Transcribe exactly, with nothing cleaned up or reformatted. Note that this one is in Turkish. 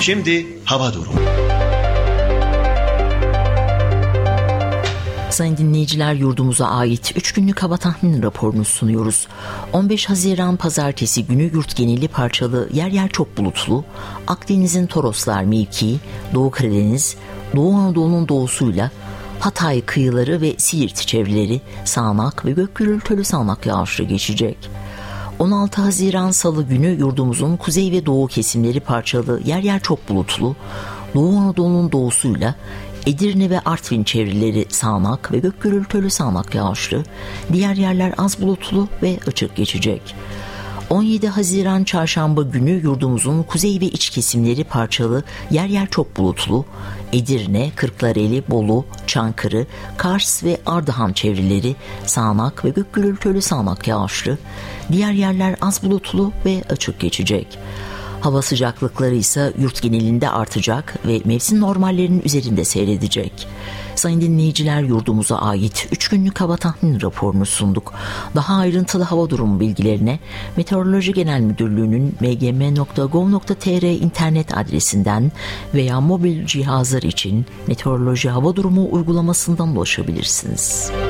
Şimdi hava durumu. Sayın dinleyiciler, yurdumuza ait üç günlük hava tahmini raporunu sunuyoruz. on beş Haziran Pazartesi günü yurt geneli parçalı, yer yer çok bulutlu, Akdeniz'in Toroslar mevkii, Doğu Karadeniz, Doğu Anadolu'nun doğusuyla Hatay kıyıları ve Siirt çevreleri sağanak ve gök gürültülü sağanak yağışlı geçecek. on altı Haziran Salı günü yurdumuzun kuzey ve doğu kesimleri parçalı, yer yer çok bulutlu, Doğu Anadolu'nun doğusuyla Edirne ve Artvin çevreleri sağanak ve gök gürültülü sağanak yağışlı, diğer yerler az bulutlu ve açık geçecek. on yedi Haziran Çarşamba günü yurdumuzun kuzey ve iç kesimleri parçalı, yer yer çok bulutlu, Edirne, Kırklareli, Bolu, Çankırı, Kars ve Ardahan çevreleri sağanak ve gök gürültülü sağanak yağışlı, diğer yerler az bulutlu ve açık geçecek. Hava sıcaklıkları ise yurt genelinde artacak ve mevsim normallerinin üzerinde seyredecek. Sayın dinleyiciler, yurdumuza ait üç günlük hava tahmini raporunu sunduk. Daha ayrıntılı hava durumu bilgilerine Meteoroloji Genel Müdürlüğü'nün m g m nokta gov nokta t r internet adresinden veya mobil cihazlar için Meteoroloji Hava Durumu uygulamasından ulaşabilirsiniz.